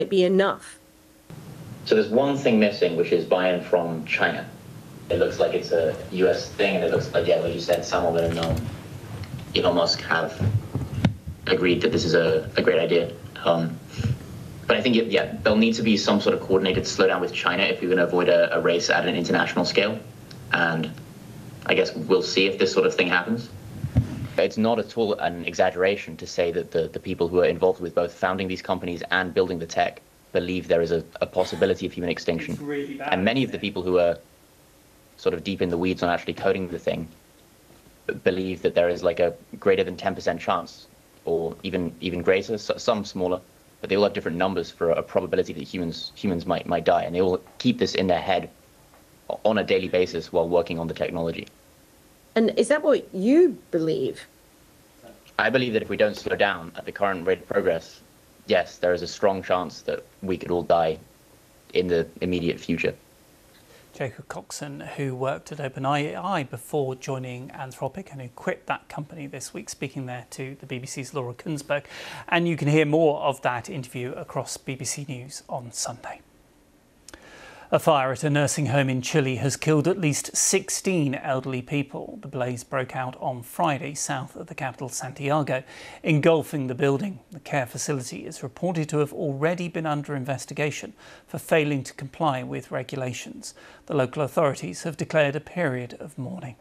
be enough? So there's one thing missing, which is buy-in from China. It looks like it's a US thing, and it looks like, yeah, like you said, Sam Altman and Elon Musk have agreed that this is a great idea. But I think, yeah, there'll need to be some sort of coordinated slowdown with China if we're going to avoid a race at an international scale. And I guess we'll see if this sort of thing happens. It's not at all an exaggeration to say that the people who are involved with both founding these companies and building the tech believe there is a possibility of human extinction. Really bad, and many of the people who are sort of deep in the weeds on actually coding the thing believe that there is like a greater than 10% chance, or even greater, some smaller, but they all have different numbers for a probability that humans might die, and they all keep this in their head on a daily basis while working on the technology. And is that what you believe? I believe that if we don't slow down at the current rate of progress, yes, there is a strong chance that we could all die in the immediate future. Jacob Coxon, who worked at OpenAI before joining Anthropic and who quit that company this week, speaking there to the BBC's Laura Kuenssberg. And you can hear more of that interview across BBC News on Sunday. A fire at a nursing home in Chile has killed at least 16 elderly people. The blaze broke out on Friday south of the capital, Santiago, engulfing the building. The care facility is reported to have already been under investigation for failing to comply with regulations. The local authorities have declared a period of mourning.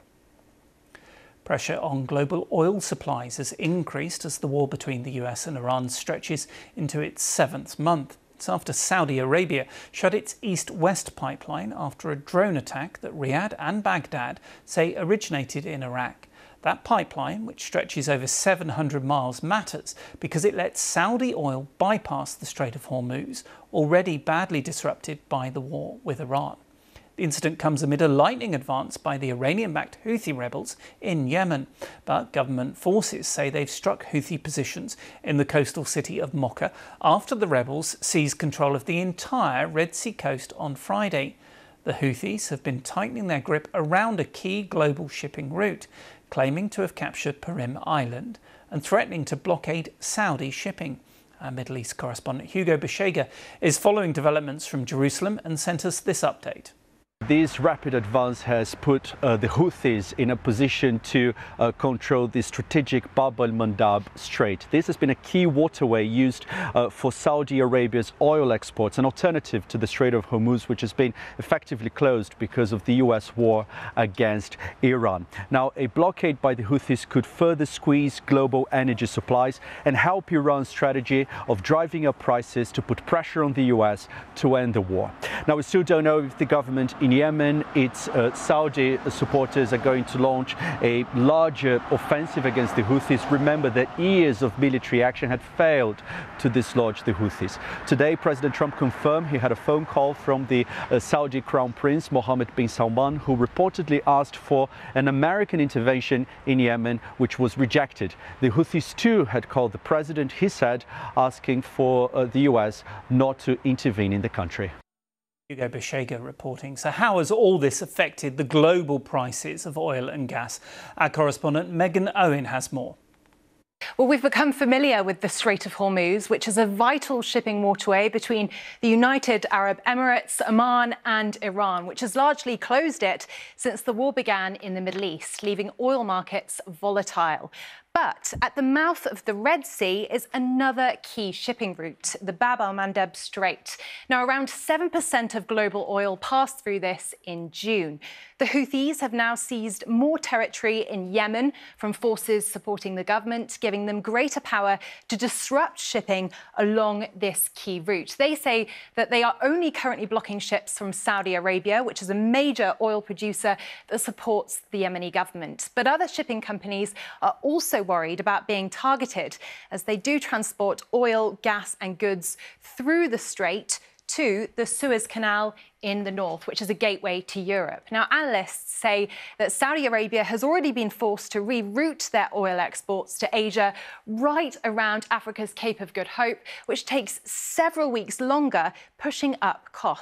Pressure on global oil supplies has increased as the war between the US and Iran stretches into its 7th month. It's after Saudi Arabia shut its east-west pipeline after a drone attack that Riyadh and Baghdad say originated in Iraq. That pipeline, which stretches over 700 miles, matters because it lets Saudi oil bypass the Strait of Hormuz, already badly disrupted by the war with Iran. The incident comes amid a lightning advance by the Iranian-backed Houthi rebels in Yemen. But government forces say they've struck Houthi positions in the coastal city of Mocha after the rebels seized control of the entire Red Sea coast on Friday. The Houthis have been tightening their grip around a key global shipping route, claiming to have captured Perim Island and threatening to blockade Saudi shipping. Our Middle East correspondent Hugo Beshega is following developments from Jerusalem and sent us this update. This rapid advance has put the Houthis in a position to control the strategic Bab al-Mandab Strait. This has been a key waterway used for Saudi Arabia's oil exports, an alternative to the Strait of Hormuz, which has been effectively closed because of the US war against Iran. Now, a blockade by the Houthis could further squeeze global energy supplies and help Iran's strategy of driving up prices to put pressure on the US to end the war. Now, we still don't know if the government in Yemen, its Saudi supporters are going to launch a larger offensive against the Houthis. Remember that years of military action had failed to dislodge the Houthis. Today, President Trump confirmed he had a phone call from the Saudi Crown Prince Mohammed bin Salman, who reportedly asked for an American intervention in Yemen, which was rejected. The Houthis too had called the president, he said, asking for the US not to intervene in the country. Hugo Beshega reporting. So how has all this affected the global prices of oil and gas? Our correspondent Megan Owen has more. Well, we've become familiar with the Strait of Hormuz, which is a vital shipping waterway between the United Arab Emirates, Oman and Iran, which has largely closed it since the war began in the Middle East, leaving oil markets volatile. But at the mouth of the Red Sea is another key shipping route, the Bab al-Mandab Strait. Now, around 7% of global oil passed through this in June. The Houthis have now seized more territory in Yemen from forces supporting the government, giving them greater power to disrupt shipping along this key route. They say that they are only currently blocking ships from Saudi Arabia, which is a major oil producer that supports the Yemeni government. But other shipping companies are also worried about being targeted as they do transport oil, gas and goods through the strait to the Suez Canal in the north, which is a gateway to Europe. Now, analysts say that Saudi Arabia has already been forced to reroute their oil exports to Asia right around Africa's Cape of Good Hope, which takes several weeks longer, pushing up costs.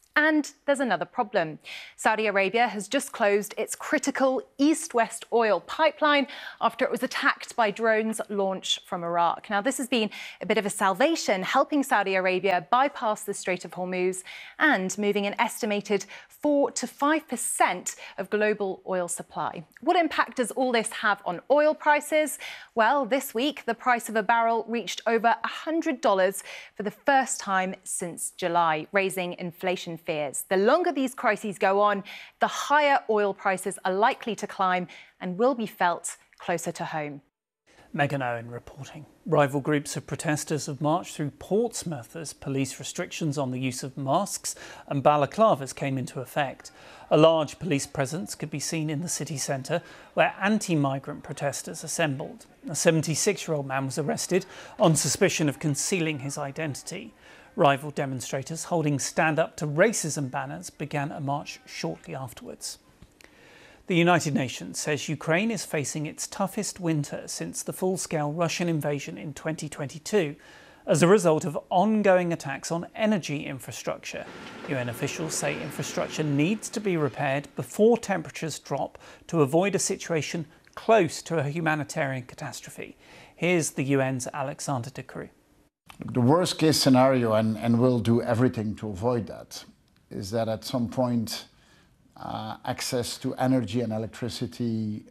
And there's another problem. Saudi Arabia has just closed its critical east-west oil pipeline after it was attacked by drones launched from Iraq. Now, this has been a bit of a salvation, helping Saudi Arabia bypass the Strait of Hormuz and moving an estimated 4 to 5% of global oil supply. What impact does all this have on oil prices? Well, this week, the price of a barrel reached over $100 for the first time since July, raising inflation fears. The longer these crises go on, the higher oil prices are likely to climb and will be felt closer to home. Megan Owen reporting. Rival groups of protesters have marched through Portsmouth as police restrictions on the use of masks and balaclavas came into effect. A large police presence could be seen in the city centre, where anti-migrant protesters assembled. A 76-year-old man was arrested on suspicion of concealing his identity. Rival demonstrators holding Stand Up to Racism banners began a march shortly afterwards. The United Nations says Ukraine is facing its toughest winter since the full-scale Russian invasion in 2022 as a result of ongoing attacks on energy infrastructure. UN officials say infrastructure needs to be repaired before temperatures drop to avoid a situation close to a humanitarian catastrophe. Here's the UN's Alexander De Croo. The worst case scenario, and we'll do everything to avoid that, is that at some point access to energy and electricity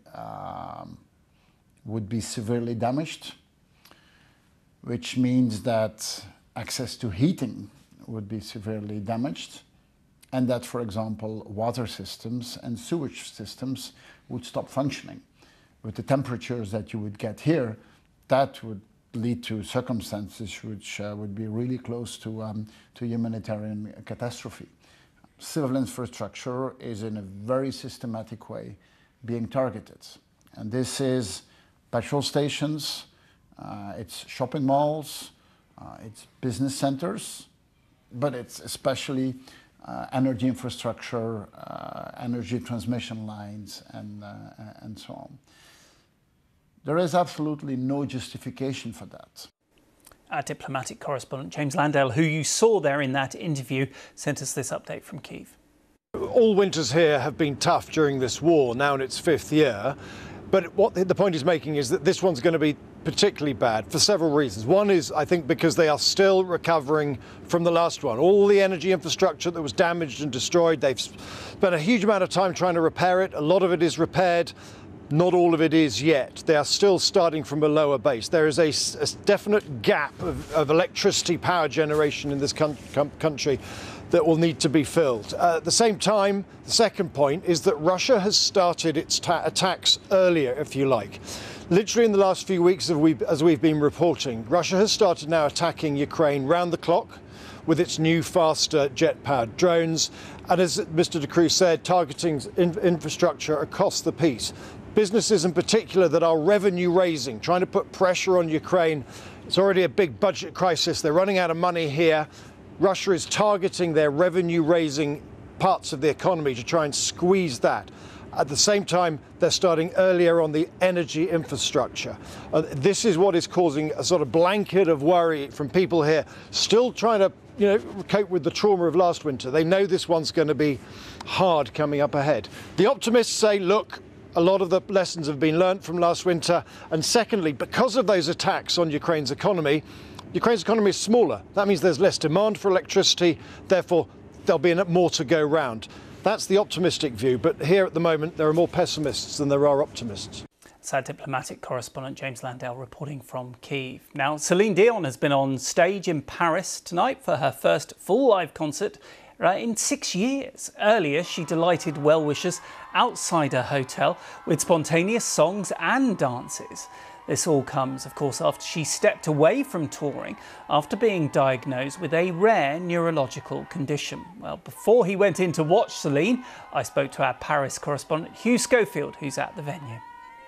would be severely damaged, which means that access to heating would be severely damaged, and that, for example, water systems and sewage systems would stop functioning. With the temperatures that you would get here, that would lead to circumstances which would be really close to humanitarian catastrophe. Civil infrastructure is in a very systematic way being targeted. And this is petrol stations, it's shopping malls, it's business centers, but it's especially energy infrastructure, energy transmission lines, and so on. There is absolutely no justification for that. Our diplomatic correspondent James Landale, who you saw there in that interview, sent us this update from Kyiv. All winters here have been tough during this war, now in its fifth year. But what the point he's making is that this one's going to be particularly bad for several reasons. One is, I think, because they are still recovering from the last one. All the energy infrastructure that was damaged and destroyed, they've spent a huge amount of time trying to repair it. A lot of it is repaired. Not all of it is yet. They are still starting from a lower base. There is a definite gap of electricity power generation in this country that will need to be filled. At the same time, the second point is that Russia has started its attacks earlier, if you like. Literally in the last few weeks, as we've been reporting, Russia has started now attacking Ukraine round the clock with its new, faster jet-powered drones, and as Mr. De Croo said, targeting infrastructure across the piece. Businesses in particular that are revenue raising, trying to put pressure on Ukraine. It's already a big budget crisis. They're running out of money here. Russia is targeting their revenue raising parts of the economy to try and squeeze that. At the same time, they're starting earlier on the energy infrastructure. This is what is causing a sort of blanket of worry from people here, still trying to cope with the trauma of last winter. They know this one's going to be hard coming up ahead. The optimists say, look, a lot of the lessons have been learnt from last winter. And secondly, because of those attacks on Ukraine's economy is smaller. That means there's less demand for electricity. Therefore, there'll be more to go round. That's the optimistic view. But here at the moment, there are more pessimists than there are optimists. It's our diplomatic correspondent James Landale reporting from Kyiv. Now, Celine Dion has been on stage in Paris tonight for her first full live concert in 6 years. Earlier, she delighted well-wishers outside her hotel with spontaneous songs and dances. This all comes, of course, after she stepped away from touring after being diagnosed with a rare neurological condition. Well, before he went in to watch Celine, I spoke to our Paris correspondent Hugh Schofield, who's at the venue.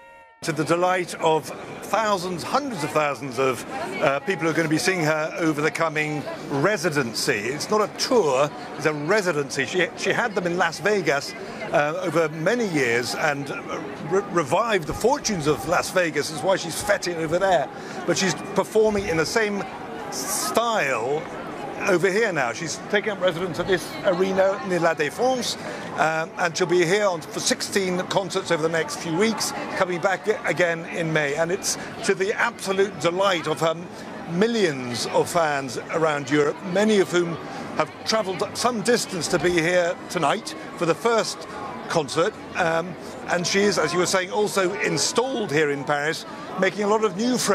To the delight of thousands, hundreds of thousands of people who are going to be seeing her over the coming residency. It's not a tour, it's a residency. She had them in Las Vegas over many years and revived the fortunes of Las Vegas. That's why she's fetting over there. But she's performing in the same style over here now. She's taking up residence at this arena near La Défense, and she'll be here for 16 concerts over the next few weeks, coming back again in May. And it's to the absolute delight of her millions of fans around Europe, many of whom have travelled some distance to be here tonight for the first concert. And she is, as you were saying, also installed here in Paris, making a lot of new friends.